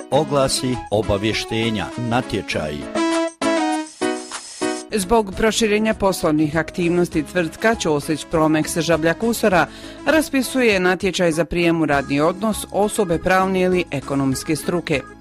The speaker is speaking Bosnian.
oglasi, obavještenja, natječaji. Zbog proširenja poslovnih aktivnosti tvrtka Ćosić Promex Žablja Kusara raspisuje natječaj za prijem u radni odnos osobe pravne ili ekonomske struke.